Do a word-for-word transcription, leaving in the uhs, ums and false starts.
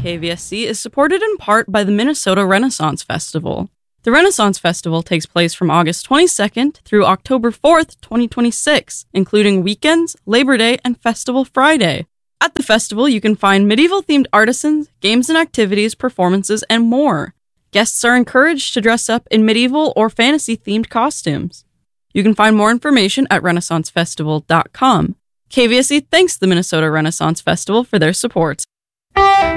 K V S C is supported in part by the Minnesota Renaissance Festival. The Renaissance Festival takes place from August twenty-second through October fourth, twenty twenty-six, including weekends, Labor Day, and Festival Friday. At the festival, you can find medieval-themed artisans, games and activities, performances, and more. Guests are encouraged to dress up in medieval or fantasy-themed costumes. You can find more information at renaissance festival dot com. K V S C thanks the Minnesota Renaissance Festival for their support.